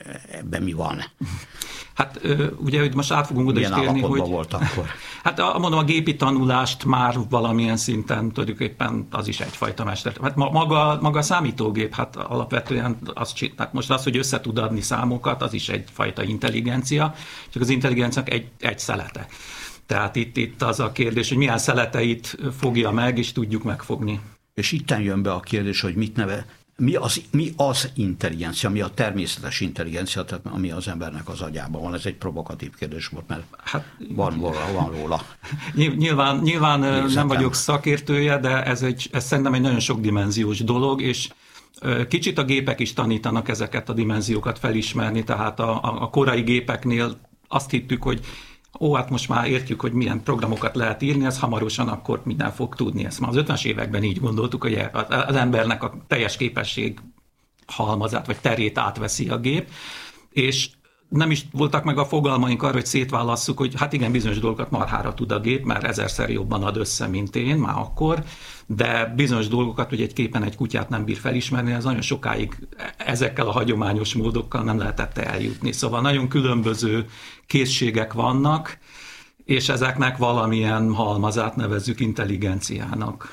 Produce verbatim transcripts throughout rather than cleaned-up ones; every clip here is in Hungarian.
ebben mi van? Hát ugye, hogy most át fogunk oda is térni, hogy... volt akkor? Hát mondom, a gépi tanulást már valamilyen szinten tulajdonképpen az is egyfajta mester. Hát maga, maga a számítógép, hát alapvetően azt csinál, most az, hogy össze tud adni számokat, az is egyfajta intelligencia, csak az intelligenciának egy, egy szelete. Tehát itt, itt az a kérdés, hogy milyen szeleteit fogja meg, és tudjuk megfogni. És itten jön be a kérdés, hogy mit neve, mi az, mi az intelligencia, mi a természetes intelligencia, tehát ami az embernek az agyában van. Ez egy provokatív kérdés volt, mert hát, van, róla, van róla. Nyilván, nyilván nem vagyok szakértője, de ez, egy, ez szerintem egy nagyon sokdimenziós dolog, és kicsit a gépek is tanítanak ezeket a dimenziókat felismerni, tehát a, a korai gépeknél azt hittük, hogy ó, hát most már értjük, hogy milyen programokat lehet írni, ez hamarosan akkor minden fog tudni. Ezt már az ötvenes években így gondoltuk, hogy az embernek a teljes képesség halmazát, vagy terét átveszi a gép, és nem is voltak meg a fogalmaink arra, hogy szétválasszuk, hogy hát igen, bizonyos dolgokat marhára tud a gép, mert ezerszer jobban ad össze, mint én, már akkor, de bizonyos dolgokat, hogy egy képen egy kutyát nem bír felismerni, ez nagyon sokáig ezekkel a hagyományos módokkal nem lehetett eljutni. Szóval nagyon különböző készségek vannak, és ezeknek valamilyen halmazát nevezzük intelligenciának.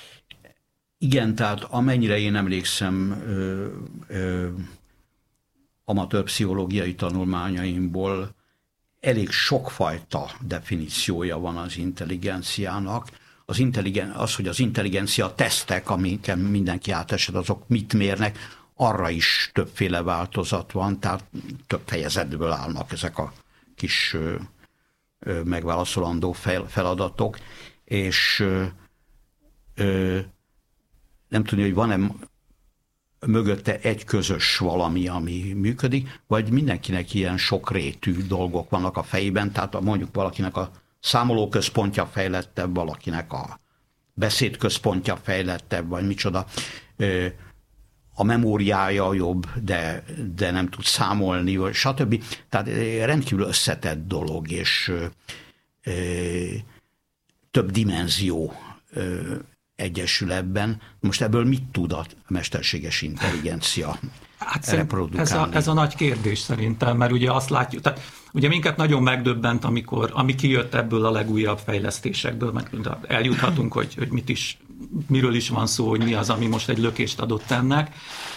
Igen, tehát amennyire én emlékszem ö, ö, amatőr pszichológiai tanulmányaimból, elég sokfajta definíciója van az intelligenciának. Az, intelligen, az, hogy az intelligencia tesztek, amiken mindenki átesett, azok mit mérnek, arra is többféle változat van, tehát több fejezetből állnak ezek a kis ö, ö, megválaszolandó fel, feladatok, és ö, ö, nem tudni, hogy van-e mögötte egy közös valami, ami működik, vagy mindenkinek ilyen sokrétű dolgok vannak a fejében, tehát mondjuk valakinek a számolóközpontja fejlettebb, valakinek a beszédközpontja fejlettebb, vagy micsoda. A memóriája jobb, de, de nem tud számolni, vagy stb. Tehát rendkívül összetett dolog, és több dimenzió egyesül ebben. Most ebből mit tud a mesterséges intelligencia hát reprodukálni? Ez a, ez a nagy kérdés szerintem, mert ugye azt látjuk, tehát ugye minket nagyon megdöbbent, amikor, ami kijött ebből a legújabb fejlesztésekből, mert eljuthatunk, hogy, hogy mit is, miről is van szó, hogy mi az, ami most egy lökést adott ennek,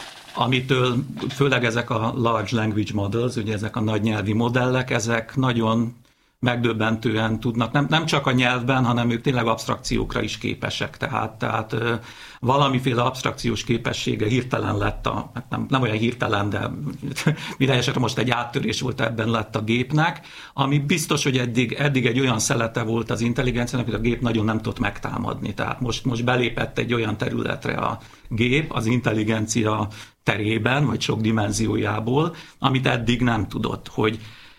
amitől főleg ezek a large language models, ugye ezek a nagy nyelvi modellek, ezek nagyon megdöbbentően tudnak, nem, nem csak a nyelvben, hanem ők tényleg absztrakciókra is képesek, tehát, tehát ö, valamiféle absztrakciós képessége hirtelen lett, a, nem, nem olyan hirtelen, de minden esetre most egy áttörés volt ebben lett a gépnek, ami biztos, hogy eddig, eddig egy olyan szelete volt az intelligenciának, hogy a gép nagyon nem tudott megtámadni, tehát most, most belépett egy olyan területre a gép, az intelligencia terében, vagy sok dimenziójából, amit eddig nem tudott, hogy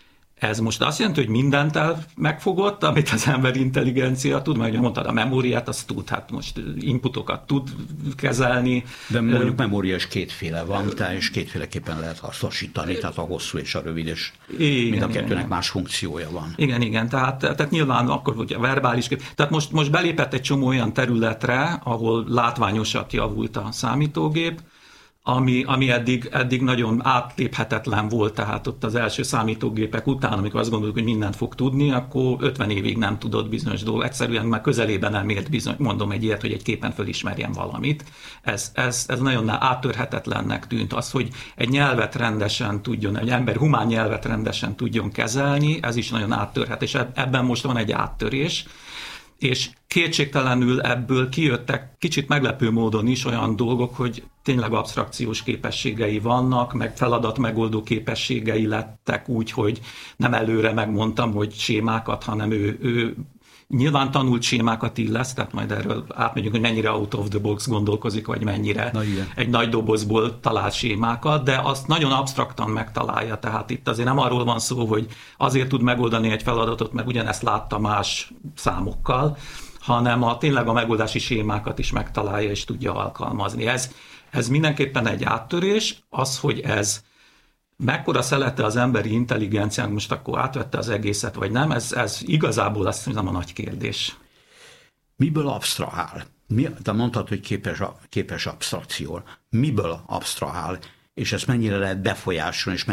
ez most azt jelenti, hogy mindent megfogott, amit az ember intelligencia tud, mert ugye mondtad, a memóriát azt tud, hát most inputokat tud kezelni. De mondjuk memória is kétféle van, tehát és kétféleképpen lehet hasznosítani, tehát a hosszú és a rövid, és igen, mind a kettőnek igen. más funkciója van. Igen, igen, tehát, tehát nyilván akkor, hogy a verbális kép, tehát most, most belépett egy csomó olyan területre, ahol látványosat javult a számítógép, Ami, ami eddig, eddig nagyon átléphetetlen volt, tehát ott az első számítógépek után, amikor azt gondoltuk, hogy mindent fog tudni, akkor ötven évig nem tudott bizonyos dolgok. Egyszerűen már közelében nem ért bizony, mondom egy ilyet, hogy egy képen fölismerjen valamit. Ez, ez, ez nagyon áttörhetetlennek tűnt. Az, hogy egy nyelvet rendesen tudjon, egy ember humán nyelvet rendesen tudjon kezelni, ez is nagyon áttörhet, és ebben most van egy áttörés. És kétségtelenül ebből kijöttek kicsit meglepő módon is olyan dolgok, hogy tényleg absztrakciós képességei vannak, meg feladatmegoldó képességei lettek úgy, hogy nem előre megmondtam, hogy sémákat, hanem ő, ő nyilván tanult sémákat illesz, tehát majd erről átmegyünk, hogy mennyire out of the box gondolkozik, vagy mennyire Na, egy nagy dobozból talál sémákat, de azt nagyon absztraktan megtalálja, tehát itt azért nem arról van szó, hogy azért tud megoldani egy feladatot, meg ugyanezt látta más számokkal, hanem a, tényleg a megoldási sémákat is megtalálja és tudja alkalmazni. Ez, ez mindenképpen egy áttörés, az, hogy ez mekkora szelete az emberi intelligenciánk, most akkor átvette az egészet, vagy nem, ez, ez igazából azt hiszem a nagy kérdés. Miből absztrahál? Mi, te mondtad, hogy képes, képes absztrakcióra. Miből absztrahál? És ezt mennyire lehet befolyásolni, és